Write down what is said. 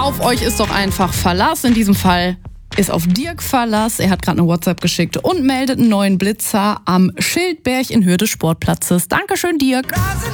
Auf euch ist doch einfach Verlass. In diesem Fall ist auf Dirk Verlass. Er hat gerade eine WhatsApp geschickt und meldet einen neuen Blitzer am Schildberg in Höhe des Sportplatzes. Dankeschön, Dirk.